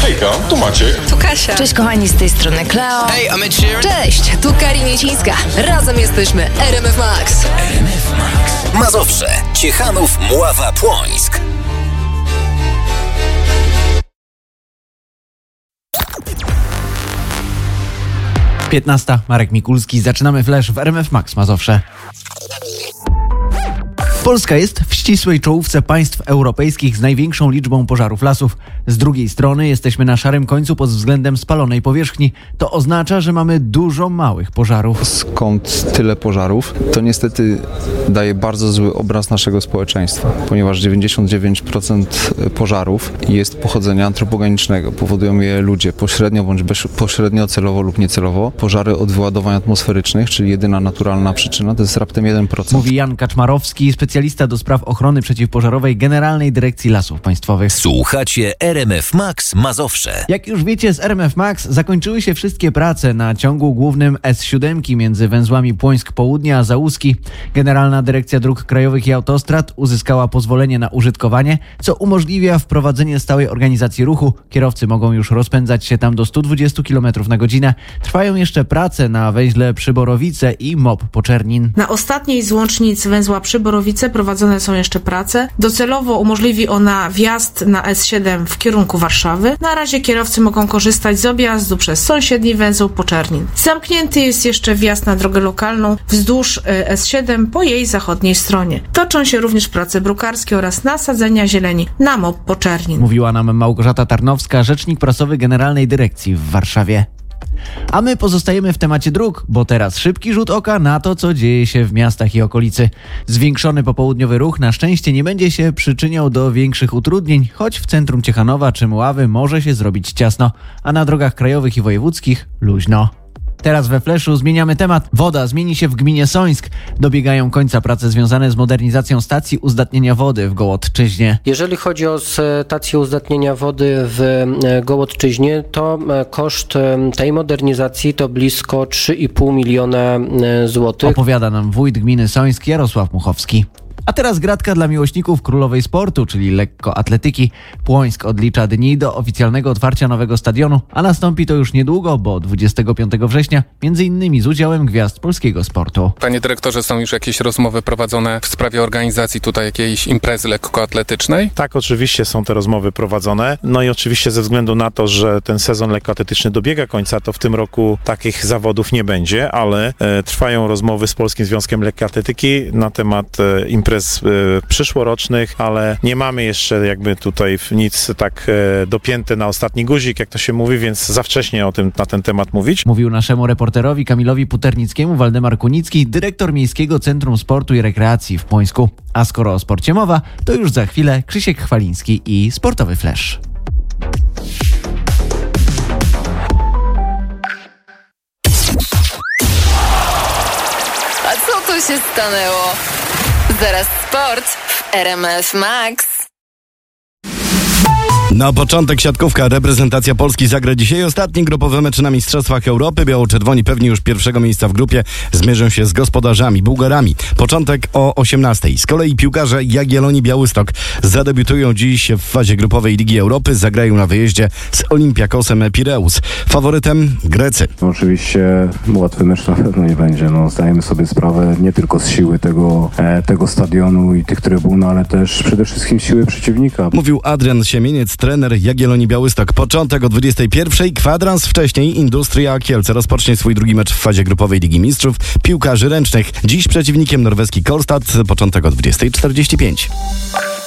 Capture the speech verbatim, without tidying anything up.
Hejka, tu Maciek. Tu Kasia. Cześć kochani, z tej strony Kleo. Hey, I'm Ed Sheeran. Cześć, tu Karina Niecińska. Razem jesteśmy R M F Max. R M F Max. Mazowsze, Ciechanów, Mława, Płońsk. piętnasta. Marek Mikulski. Zaczynamy Flash w R M F Max Mazowsze. Polska jest w ścisłej czołówce państw europejskich z największą liczbą pożarów lasów. Z drugiej strony jesteśmy na szarym końcu pod względem spalonej powierzchni. To oznacza, że mamy dużo małych pożarów. Skąd tyle pożarów? To niestety daje bardzo zły obraz naszego społeczeństwa, ponieważ dziewięćdziesiąt dziewięć procent pożarów jest pochodzenia antropogenicznego. Powodują je ludzie pośrednio bądź bezpośrednio, celowo lub niecelowo. Pożary od wyładowań atmosferycznych, czyli jedyna naturalna przyczyna, to jest raptem jeden procent. Mówi Jan Kaczmarowski, specjalista do spraw ochrony przeciwpożarowej Generalnej Dyrekcji Lasów Państwowych. Słuchacie R M F Max Mazowsze. Jak już wiecie, z R M F Max zakończyły się wszystkie prace na ciągu głównym S siedem między węzłami Płońsk Południe a Załuski. Generalna Dyrekcja Dróg Krajowych i Autostrad uzyskała pozwolenie na użytkowanie, co umożliwia wprowadzenie stałej organizacji ruchu. Kierowcy mogą już rozpędzać się tam do stu dwudziestu kilometrów na godzinę. Trwają jeszcze prace na węźle Przyborowice i M O P Poczernin. Na ostatniej z łącznic węzła Przyborowice prowadzone są jeszcze prace. Docelowo umożliwi ona wjazd na S siedem w kierunku Warszawy. Na razie kierowcy mogą korzystać z objazdu przez sąsiedni węzeł Poczernin. Zamknięty jest jeszcze wjazd na drogę lokalną wzdłuż S siedem po jej zachodniej stronie. Toczą się również prace brukarskie oraz nasadzenia zieleni na M O P Poczernin. Mówiła nam Małgorzata Tarnowska, rzecznik prasowy Generalnej Dyrekcji w Warszawie. A my pozostajemy w temacie dróg, bo teraz szybki rzut oka na to, co dzieje się w miastach i okolicy. Zwiększony popołudniowy ruch na szczęście nie będzie się przyczyniał do większych utrudnień, choć w centrum Ciechanowa czy Mławy może się zrobić ciasno, a na drogach krajowych i wojewódzkich luźno. Teraz we Fleszu zmieniamy temat. Woda zmieni się w gminie Sońsk. Dobiegają końca prace związane z modernizacją stacji uzdatnienia wody w Gołodczyźnie. Jeżeli chodzi o stację uzdatnienia wody w Gołodczyźnie, to koszt tej modernizacji to blisko trzy i pół miliona złotych. Opowiada nam wójt gminy Sońsk Jarosław Muchowski. A teraz gratka dla miłośników królowej sportu, czyli lekkoatletyki. Płońsk odlicza dni do oficjalnego otwarcia nowego stadionu, a nastąpi to już niedługo, bo dwudziestego piątego września, między innymi z udziałem gwiazd polskiego sportu. Panie dyrektorze, są już jakieś rozmowy prowadzone w sprawie organizacji tutaj jakiejś imprezy lekkoatletycznej? Tak, oczywiście są te rozmowy prowadzone. No i oczywiście ze względu na to, że ten sezon lekkoatletyczny dobiega końca, to w tym roku takich zawodów nie będzie, ale e, trwają rozmowy z Polskim Związkiem Lekkoatletyki na temat e, imprez przyszłorocznych, ale nie mamy jeszcze jakby tutaj nic tak e, dopięte na ostatni guzik, jak to się mówi, więc za wcześnie o tym na ten temat mówić. Mówił naszemu reporterowi Kamilowi Puternickiemu Waldemar Kunicki, dyrektor Miejskiego Centrum Sportu i Rekreacji w Płońsku. A skoro o sporcie mowa, to już za chwilę Krzysiek Chwaliński i Sportowy Flash. A co tu się stanęło? Zaraz sport w R M F Max. Na początek siatkówka. Reprezentacja Polski zagra dzisiaj ostatni grupowy mecz na Mistrzostwach Europy. Biało-czerwoni pewni już pierwszego miejsca w grupie zmierzą się z gospodarzami, Bułgarami. Początek o osiemnastej. Z kolei piłkarze Jagiellonii Białystok zadebiutują dziś w fazie grupowej Ligi Europy. Zagrają na wyjeździe z Olympiakosem Pireus. Faworytem Grecy. Oczywiście łatwy mecz na pewno nie będzie. No, zdajemy sobie sprawę nie tylko z siły tego, e, tego stadionu i tych trybun, ale też przede wszystkim siły przeciwnika. Mówił Adrian Siemieniec, trener Jagiellonii Białystok. Początek o dwudziestej pierwszej. Kwadrans wcześniej Industria Kielce rozpocznie swój drugi mecz w fazie grupowej Ligi Mistrzów piłkarzy ręcznych. Dziś przeciwnikiem norweski Kolstad. Początek o dwudziestej czterdzieści pięć.